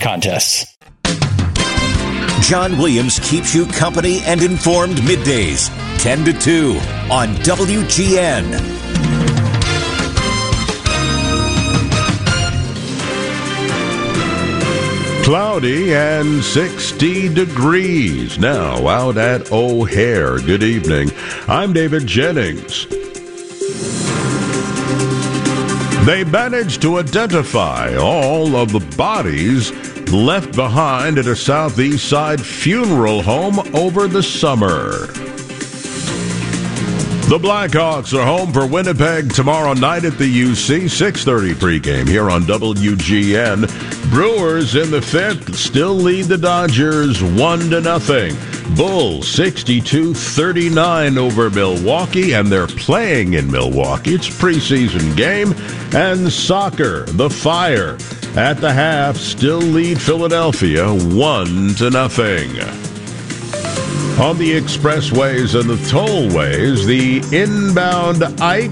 contests. John Williams keeps you company and informed middays, 10 to 2 on WGN. Cloudy and 60 degrees now out at O'Hare. Good evening. I'm David Jennings. They managed to identify all of the bodies left behind at a Southeast Side funeral home over the summer. The Blackhawks are home for Winnipeg tomorrow night at the UC. 6:30 pregame here on WGN. Brewers in the fifth still lead the Dodgers 1-0. Bulls 62-39 over Milwaukee, and they're playing in Milwaukee. It's a preseason game. And soccer, the Fire at the half still lead Philadelphia 1-0. On the expressways and the tollways, the inbound Ike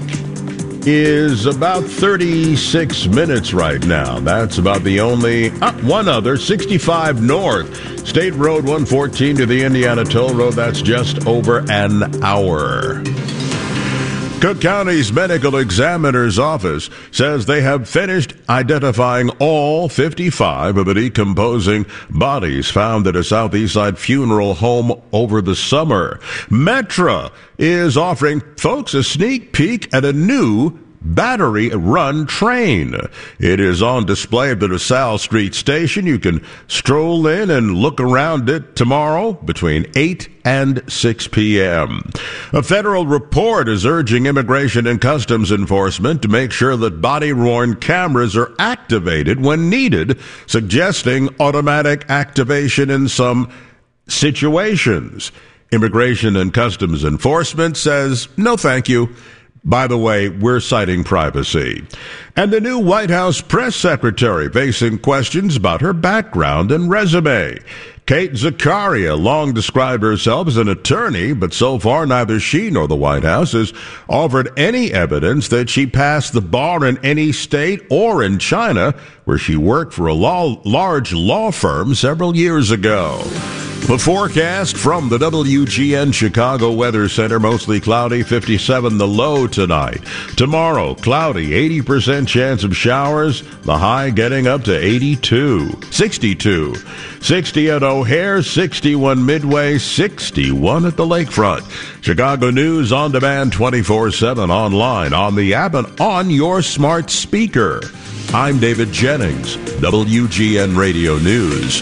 is about 36 minutes right now. That's about the only one other. 65 north, State Road 114 to the Indiana Toll Road. That's just over an hour. Cook County's medical examiner's office says they have finished identifying all 55 of the decomposing bodies found at a Southeast Side funeral home over the summer. Metra is offering folks a sneak peek at a new battery-run train. It is on display at the DeSalle Street Station. You can stroll in and look around it tomorrow between 8 and 6 p.m. A federal report is urging Immigration and Customs Enforcement to make sure that body-worn cameras are activated when needed, suggesting automatic activation in some situations. Immigration and Customs Enforcement says, no thank you. By the way, we're citing privacy. And the new White House press secretary facing questions about her background and resume. Kate Zakaria long described herself as an attorney, but so far neither she nor the White House has offered any evidence that she passed the bar in any state or in China, where she worked for a large law firm several years ago. The forecast from the WGN Chicago Weather Center, mostly cloudy, 57 the low tonight. Tomorrow, cloudy, 80% chance of showers, the high getting up to 82. 62. 60 at O'Hare, 61 Midway, 61 at the lakefront. Chicago News on demand 24/7 online, on the app, and on your smart speaker. I'm David Jennings, WGN Radio News.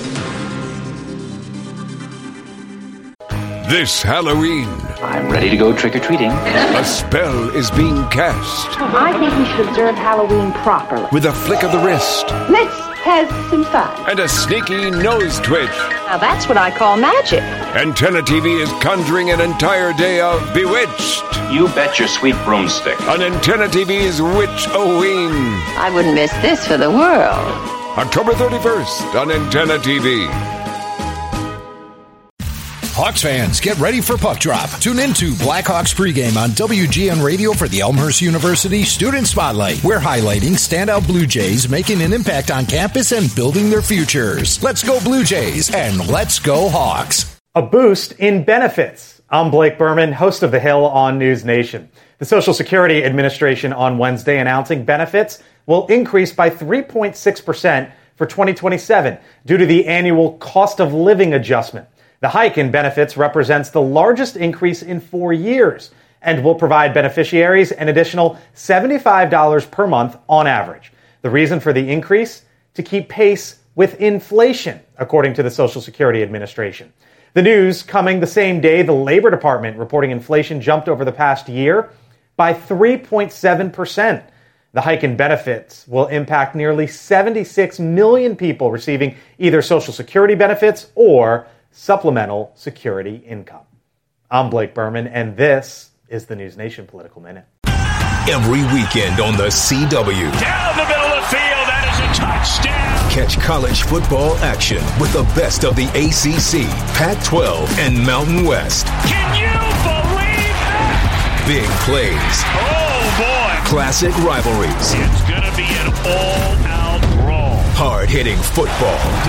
This Halloween, I'm ready to go trick-or-treating. a spell is being cast. I think we should observe Halloween properly. With a flick of the wrist. Let's have some fun. And a sneaky nose twitch. Now that's what I call magic. Antenna TV is conjuring an entire day of Bewitched. You bet your sweet broomstick. On Antenna TV's Witch-O-Ween. I wouldn't miss this for the world. October 31st on Antenna TV. Hawks fans, get ready for Puck Drop. Tune into Blackhawks pregame on WGN Radio for the Elmhurst University Student Spotlight. We're highlighting standout Blue Jays making an impact on campus and building their futures. Let's go Blue Jays and let's go Hawks. A boost in benefits. I'm Blake Berman, host of The Hill on News Nation. The Social Security Administration on Wednesday announcing benefits will increase by 3.6% for 2027 due to the annual cost of living adjustment. The hike in benefits represents the largest increase in 4 years and will provide beneficiaries an additional $75 per month on average. The reason for the increase? To keep pace with inflation, according to the Social Security Administration. The news coming the same day the Labor Department reporting inflation jumped over the past year by 3.7%. The hike in benefits will impact nearly 76 million people receiving either Social Security benefits or supplemental security income. I'm Blake Berman, and this is the News Nation Political Minute. Every weekend on the CW. Down the middle of the field, that is a touchdown. Catch college football action with the best of the ACC, Pac-12, and Mountain West. Can you believe that? Big plays. Oh, boy. Classic rivalries. It's going to be an all-out brawl. Hard-hitting football.